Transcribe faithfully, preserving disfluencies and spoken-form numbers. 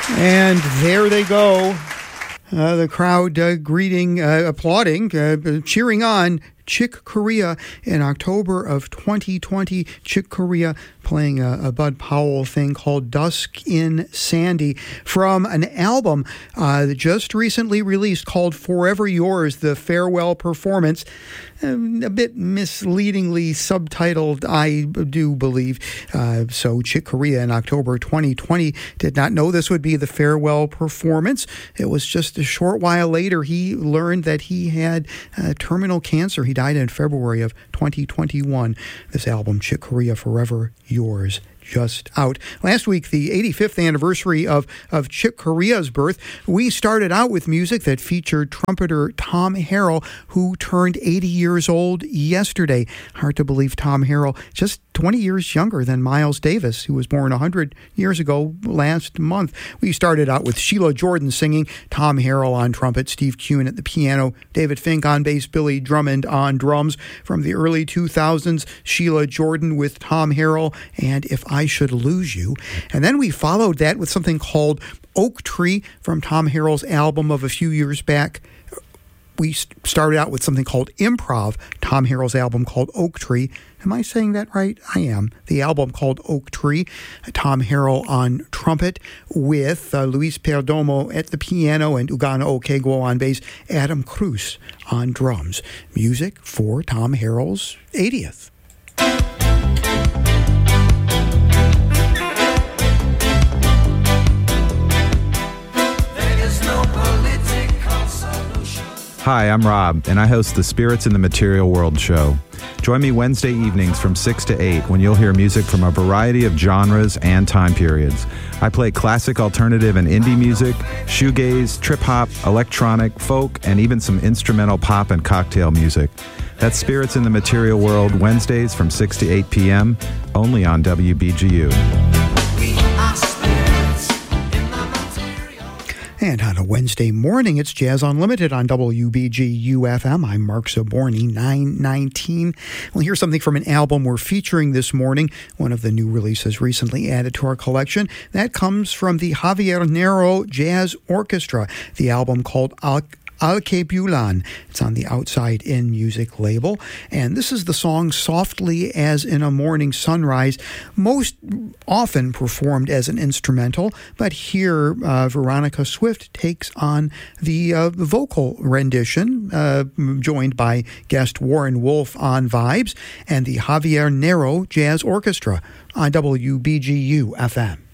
And there they go. Uh, the crowd uh, greeting, uh, applauding, uh, cheering on Chick Corea in October of twenty twenty. Chick Corea playing a, a Bud Powell thing called Dusk in Sandy from an album uh, that just recently released called Forever Yours, the farewell performance. Um, a bit misleadingly subtitled, I do believe. Uh, so Chick Corea in October twenty twenty did not know this would be the farewell performance. It was just a short while later he learned that he had uh, terminal cancer. He died in February of twenty twenty-one. This album, Chick Corea, Forever Yours, just out. Last week, the eighty-fifth anniversary of, of Chick Corea's birth, we started out with music that featured trumpeter Tom Harrell, who turned eighty years old yesterday. Hard to believe Tom Harrell, just twenty years younger than Miles Davis, who was born one hundred years ago last month. We started out with Sheila Jordan singing, Tom Harrell on trumpet, Steve Kuhn at the piano, David Fink on bass, Billy Drummond on drums. From the early two thousands, Sheila Jordan with Tom Harrell and If I Should Lose You. And then we followed that with something called Oak Tree from Tom Harrell's album of a few years back. We started out with something called Improv, Tom Harrell's album called Oak Tree. Am I saying that right? I am. The album called Oak Tree, Tom Harrell on trumpet with uh, Luis Perdomo at the piano and Ugana Okegwo on bass, Adam Cruz on drums. Music for Tom Harrell's eightieth. Hi, I'm Rob, and I host the Spirits in the Material World show. Join me Wednesday evenings from six to eight when you'll hear music from a variety of genres and time periods. I play classic, alternative, and indie music, shoegaze, trip-hop, electronic, folk, and even some instrumental pop and cocktail music. That's Spirits in the Material World, Wednesdays from six to eight p.m., only on W B G U. And on a Wednesday morning, it's Jazz Unlimited on W B G U F M. I'm Mark Zaborni, nine nineteen. We'll hear something from an album we're featuring this morning, one of the new releases recently added to our collection. That comes from the Javier Nero Jazz Orchestra, the album called Al- Alkebulan. It's on the Outside In Music label. And this is the song Softly as in a Morning Sunrise, most often performed as an instrumental, but here uh, Veronica Swift takes on the uh, vocal rendition, uh, joined by guest Warren Wolf on vibes, and the Javier Nero Jazz Orchestra on W B G U F M.